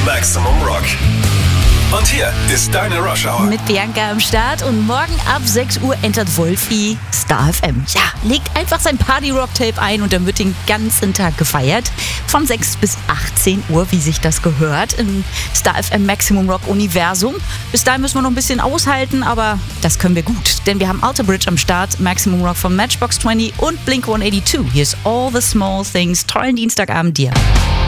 Maximum Rock. Und hier ist deine Rush Hour. Mit Bianca am Start und morgen ab 6 Uhr entert Wolfi Star FM. Ja, legt einfach sein Party-Rock-Tape ein und dann wird den ganzen Tag gefeiert. Von 6 bis 18 Uhr, wie sich das gehört, im Star FM Maximum Rock Universum. Bis dahin müssen wir noch ein bisschen aushalten, aber das können wir gut. Denn wir haben Alter Bridge am Start, Maximum Rock von Matchbox 20 und Blink 182. Hier ist All the Small Things. Tollen Dienstagabend dir.